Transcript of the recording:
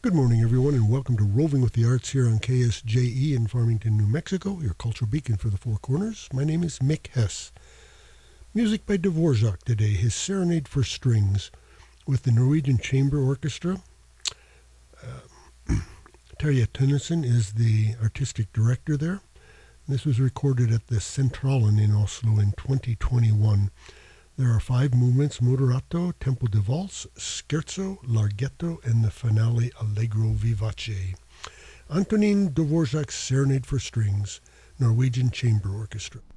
Good morning, everyone, and welcome to Roving with the Arts here on KSJE in Farmington, New Mexico, your cultural beacon for the Four Corners. My name is Mick Hess. Music by Dvorak today, his Serenade for Strings, with the Norwegian Chamber Orchestra. Terje Tønnesen is the artistic director there. This was recorded at the Sentralen in Oslo in 2021. There are 5 movements: Moderato, Tempo di Valse, Scherzo, Larghetto, and the finale Allegro Vivace. Antonín Dvořák's Serenade for Strings, Norwegian Chamber Orchestra.